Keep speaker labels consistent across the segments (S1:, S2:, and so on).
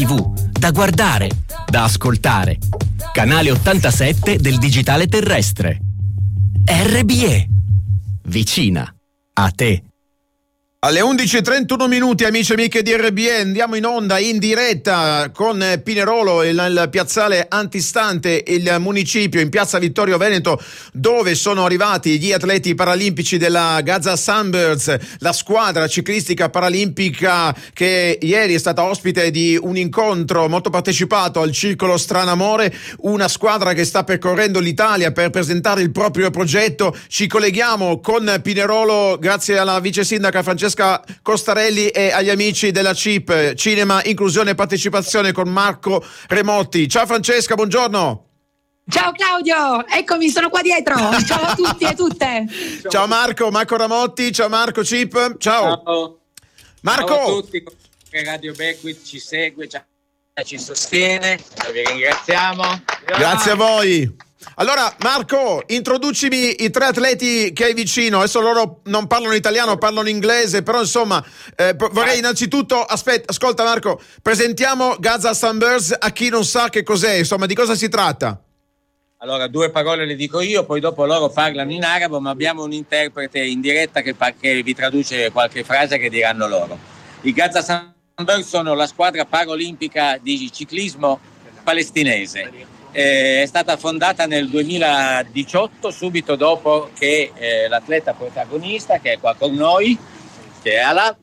S1: TV, da guardare, da ascoltare. Canale 87 del digitale terrestre. RBE. Vicina a te.
S2: Alle 11:31 amici e amiche di RBE, andiamo in onda in diretta con Pinerolo, il piazzale antistante il municipio in piazza Vittorio Veneto, dove sono arrivati gli atleti paralimpici della Gaza Sunbirds, la squadra ciclistica paralimpica che ieri è stata ospite di un incontro molto partecipato al Circolo Stranamore, una squadra che sta percorrendo l'Italia per presentare il proprio progetto. Ci colleghiamo con Pinerolo grazie alla vice sindaca Francesca Costarelli e agli amici della CIP, Cinema, Inclusione e Partecipazione, con Marco Remotti. Ciao Francesca, buongiorno.
S3: Ciao Claudio, eccomi, sono qua dietro. Ciao a tutti e tutte.
S2: Ciao Marco Ramotti, ciao Marco CIP. Ciao. Marco.
S4: Ciao a tutti, Radio Beckwith ci segue, ci sostiene, vi ringraziamo.
S2: Grazie a voi. Allora Marco, introducimi i tre atleti che hai vicino. Adesso loro non parlano italiano, parlano inglese, però insomma vorrei innanzitutto, ascolta Marco, presentiamo Gaza Sunbirds a chi non sa che cos'è, insomma di cosa si tratta.
S4: Allora, 2 parole le dico io, poi dopo loro parlano in arabo, ma abbiamo un interprete in diretta che vi traduce qualche frase che diranno loro. I Gaza Sunbirds sono la squadra paralimpica di ciclismo palestinese. È stata fondata nel 2018, subito dopo che l'atleta protagonista, che è qua con noi, che è Ala,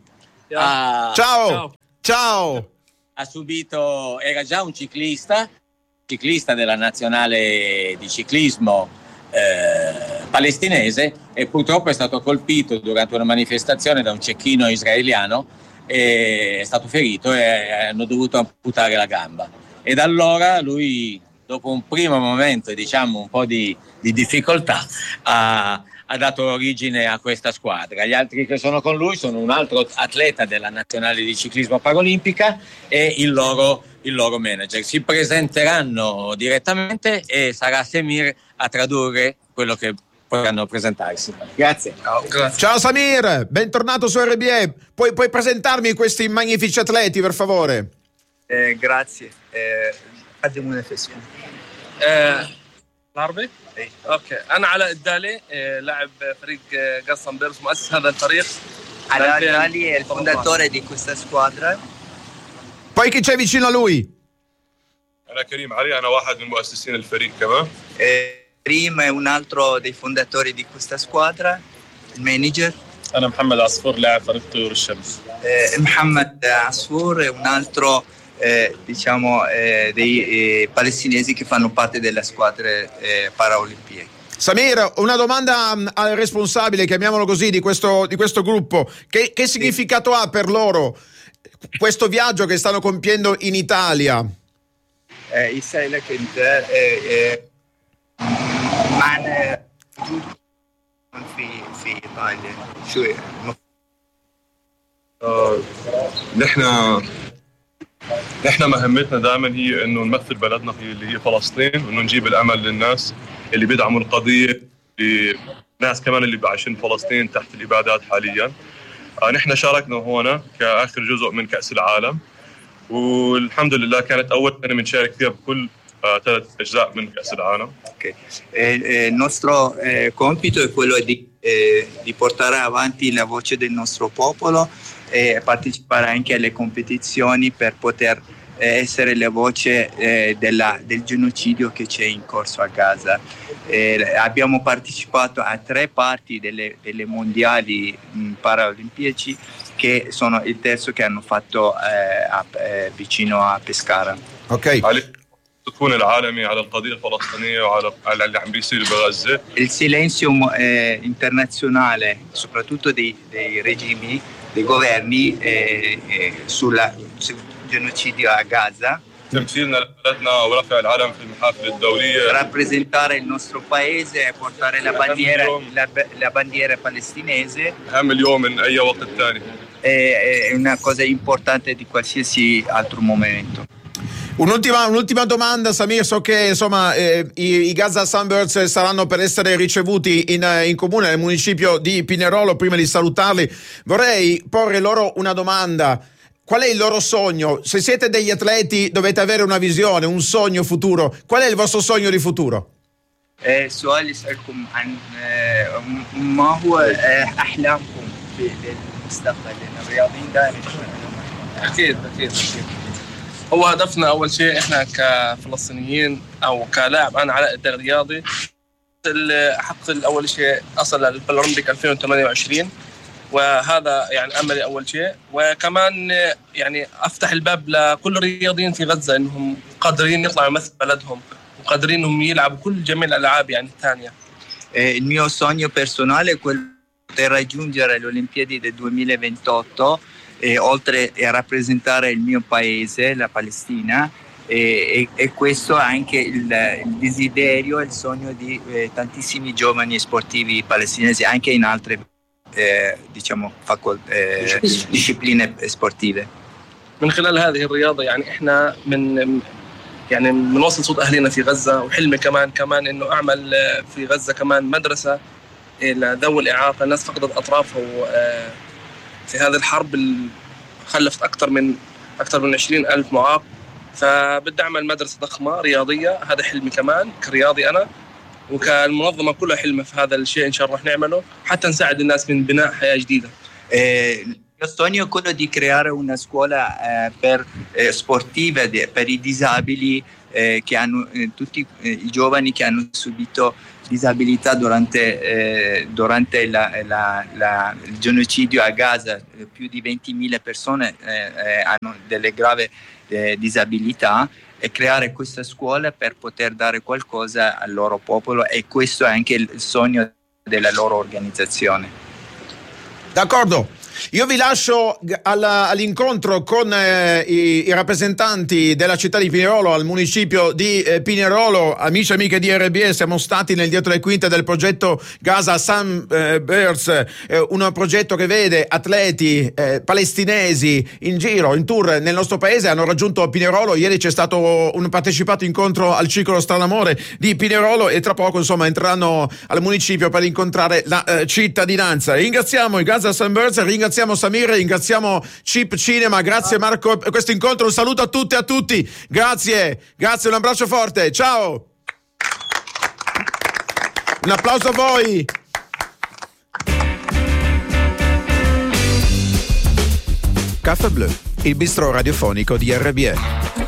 S2: ciao,
S4: ha subito, era già un ciclista della nazionale di ciclismo palestinese, e purtroppo è stato colpito durante una manifestazione da un cecchino israeliano, è stato ferito e hanno dovuto amputare la gamba. E da allora lui, dopo un primo momento, diciamo un po' di difficoltà, ha dato origine a questa squadra. Gli altri che sono con lui sono un altro atleta della nazionale di ciclismo paralimpica e il loro manager. Si presenteranno direttamente e sarà Samir a tradurre quello che potranno presentarsi. Grazie.
S2: Ciao Samir, bentornato su RBE. Puoi presentarmi questi magnifici atleti, per favore?
S5: Grazie. قدموا نفسكم.
S6: العربي؟ اي اوكي، انا علاء الدالي، لاعب فريق غاز سانبيرز، مؤسس هذا الفريق.
S5: علاء الدالي è il fondatore di questa squadra.
S2: Poi chi c'è vicino a lui?
S7: أنا كريم علي، أنا واحد من مؤسسين الفريق كمان.
S5: Karim è un altro dei fondatori di questa squadra, il manager.
S7: أنا محمد عصفور لاعب فريق طيور الشمس.
S5: Mohammed Asfour è un altro dei palestinesi che fanno parte delle squadre paraolimpiche.
S2: Samir, una domanda al responsabile, chiamiamolo così, di questo gruppo. Che significato ha per loro questo viaggio che stanno compiendo in Italia?
S5: يسأل لك انت معنى وجودكم في ايطاليا شو
S7: نحن مهمتنا دائما هي انه نمثل بلدنا اللي هي فلسطين، وانه نجيب الامل للناس اللي بيدعموا القضيه، الناس كمان اللي عايشين فلسطين تحت الابادات حاليا. نحن شاركنا هون كاخر جزء من كاس العالم، والحمد لله كانت اول سنه بنشارك فيها بكل 3 أجزاء من كأس العالم.
S5: Okay. Il nostro compito è quello di portare avanti la voce del nostro popolo e partecipare anche alle competizioni per poter essere la voce del genocidio che c'è in corso a Gaza. Abbiamo partecipato a 3 parti delle mondiali paraolimpici, che sono il terzo che hanno fatto vicino a Pescara.
S2: Ok.
S7: تكون العالمي على القضية الفلسطينية وعلى اللي عم بيصير بغزة.
S5: Il silenzio internazionale, soprattutto dei regimi, dei governi sul genocidio a Gaza.
S7: تمثيلنا لبلدنا ورفع العلم في المحافل الدولية.
S5: Rappresentare il nostro paese e portare la bandiera palestinese.
S7: أهم اليوم من أي وقت ثاني.
S5: È una cosa importante di qualsiasi altro momento.
S2: Un'ultima domanda, Samir. So che insomma i Gaza Sunbirds saranno per essere ricevuti in comune nel municipio di Pinerolo. Prima di salutarli vorrei porre loro una domanda. qual è il loro sogno? Se siete degli atleti dovete avere una visione, un sogno futuro. Qual è il vostro sogno di futuro?
S5: سؤال يسألكم عن ما هو أحلامكم في المستقبل، لأن الرياضيين دائما
S6: أكيد هو هدفنا أول شيء إحنا كفلسطينيين أو كلاعب أنا علاء الدالي رياضي أحقق أول شيء أصل للأولمبيك 2028 وهذا يعني أملي أول شيء، وكمان يعني أفتح الباب لكل الرياضيين في غزة إنهم قادرين يطلعوا يمثل بلدهم وقادرين إنهم يلعبوا كل جميع الألعاب يعني الثانية.
S5: Il mio sogno personale è quello di poter raggiungere le Olimpiadi del 2028 e oltre a rappresentare il mio paese, la Palestina, e questo è anche il desiderio e il sogno di tantissimi giovani sportivi palestinesi anche in altre discipline sportive.
S6: من خلال هذه الرياضة يعني إحنا من وصل صوت أهلنا في غزة، وحلمي كمان إنه أعمل في غزة كمان مدرسة لذوي الإعاقة، الناس فقدت أطرافها في هذه الحرب خلفت أكثر من 20,000 معاق، فبدي أعمل مدرسة ضخمة رياضية. هذا حلمي كمان كرياضي أنا، وكالمنظمة كلها حلمة في هذا الشيء إن شاء الله رح نعمله حتى نساعد الناس من بناء حياة جديدة.
S5: Il mio sogno è quello di creare una scuola sportiva per i disabili, che hanno tutti i giovani che hanno subito disabilità durante il genocidio a Gaza. Più di 20.000 persone hanno delle gravi disabilità, e creare questa scuola per poter dare qualcosa al loro popolo, e questo è anche il sogno della loro organizzazione.
S2: D'accordo. Io vi lascio all'incontro con i rappresentanti della città di Pinerolo, al municipio di Pinerolo. Amici e amiche di RBE, siamo stati nel dietro le quinte del progetto Gaza Sunbirds, un progetto che vede atleti palestinesi in giro, in tour nel nostro paese. Hanno raggiunto Pinerolo, ieri c'è stato un partecipato incontro al Circolo Stranamore di Pinerolo e tra poco entreranno al municipio per incontrare la cittadinanza. Ringraziamo i Gaza Sunbirds, ringraziamo Samir, ringraziamo Chip Cinema, grazie Marco per questo incontro, un saluto a tutte e a tutti, grazie, un abbraccio forte, ciao, un applauso a voi. Caffè Blu, il bistrò radiofonico di RBE.